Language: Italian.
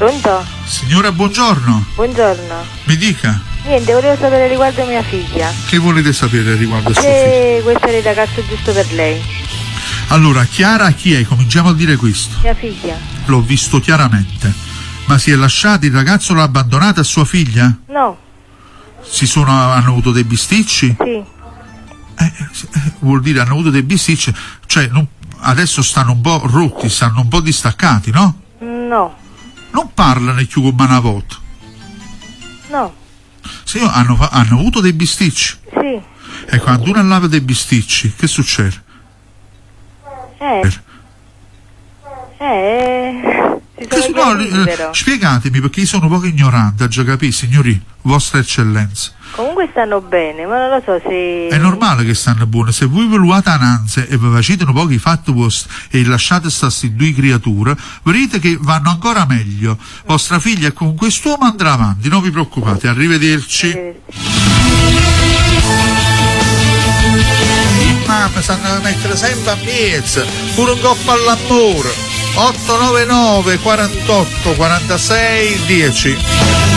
Pronto? Signora, buongiorno. Buongiorno. Mi dica. Niente, volevo sapere riguardo mia figlia. Che volete sapere riguardo a sua Se figlia? questo è il ragazzo giusto per lei. Allora, Chiara chi è? Cominciamo a dire questo. Mia figlia. L'ho visto chiaramente. Ma si è lasciato, il ragazzo l'ha abbandonata a sua figlia? No. Hanno avuto dei bisticci? Sì. Vuol dire hanno avuto dei bisticci, cioè adesso stanno un po' rotti, stanno un po' distaccati, no? No. Non parlano più come una volta. No. Se hanno avuto dei bisticci. Sì. E quando uno lava dei bisticci, che succede? Si sono guariti, però. Spiegatemi, perché io sono un po' ignorante, già capì, signori, vostra eccellenza. Comunque stanno bene, ma non lo so se... È normale che stanno buone. Se voi volevate ananze e vi facete un po' i fatti vostri e lasciate queste due creature, vedrete che vanno ancora meglio. Vostra figlia con quest'uomo andrà avanti, non vi preoccupate. Arrivederci. Mamma, sanno mettere sempre a piezza, pure un coppo all'amore. 899 48 46 10.